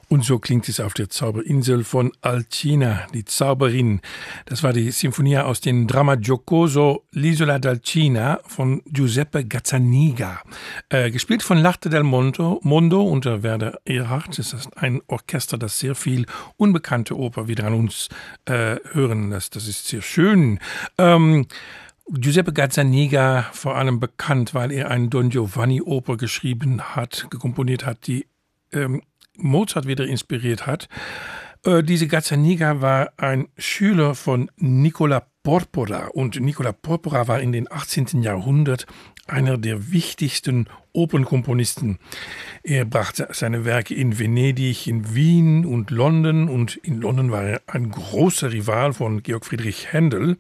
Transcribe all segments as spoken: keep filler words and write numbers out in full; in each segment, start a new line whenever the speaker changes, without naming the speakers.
Und so klingt es auf der Zauberinsel von Alcina, die Zauberin. Das war die Sinfonie aus dem Dramma Giocoso L'Isola d'Alcina von Giuseppe Gazzaniga. Äh, gespielt von L'Arte del Mondo, Mondo unter Werder Erhard. Das ist ein Orchester, das sehr viel unbekannte Oper wieder an uns äh, hören lässt. Das ist sehr schön. Ähm, Giuseppe Gazzaniga, vor allem bekannt, weil er eine Don Giovanni-Oper geschrieben hat, gekomponiert hat, die ähm, Mozart wieder inspiriert hat. Äh, diese Gazzaniga war ein Schüler von Nicola Porpora und Nicola Porpora war in den achtzehnten. Jahrhundert einer der wichtigsten Opernkomponisten. Er brachte seine Werke in Venedig, in Wien und London und in London war er ein großer Rival von Georg Friedrich Händel.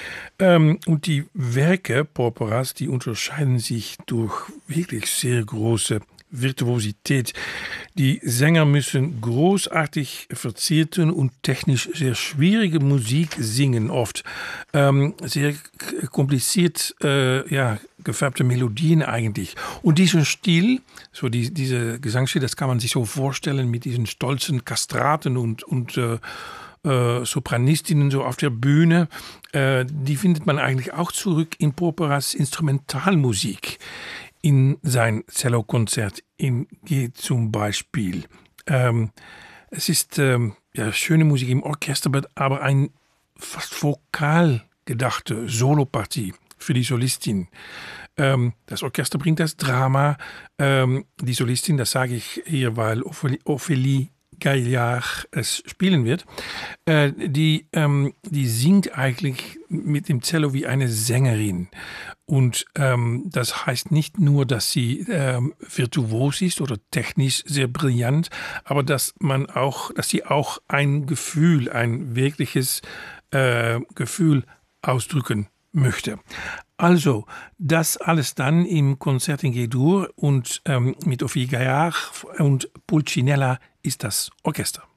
Ähm, und die Werke Porporas, die unterscheiden sich durch wirklich sehr große Virtuosität. Die Sänger müssen großartig verzierten und technisch sehr schwierige Musik singen, oft ähm, sehr kompliziert äh, ja, gefärbte Melodien eigentlich. Und diesen Stil, so die, diese Gesangsstil, das kann man sich so vorstellen mit diesen stolzen Kastraten und, und äh, äh, Sopranistinnen so auf der Bühne, äh, die findet man eigentlich auch zurück in Porporas Instrumentalmusik. In sein Cellokonzert in G zum Beispiel. Ähm, es ist ähm, ja, schöne Musik im Orchester, aber ein fast vokal gedachte Solopartie für die Solistin. Ähm, das Orchester bringt das Drama. Ähm, die Solistin, das sage ich hier, weil Ophélie, Ophélie Gaillard es spielen wird, äh, die, ähm, die singt eigentlich mit dem Cello wie eine Sängerin. Und ähm, das heißt nicht nur, dass sie ähm, virtuos ist oder technisch sehr brillant, aber dass man auch, dass sie auch ein Gefühl, ein wirkliches äh, Gefühl ausdrücken möchte. Also, das alles dann im Konzert in G-Dur und ähm, mit Ophélie Gaillard und Pulcinella ist das Orchester.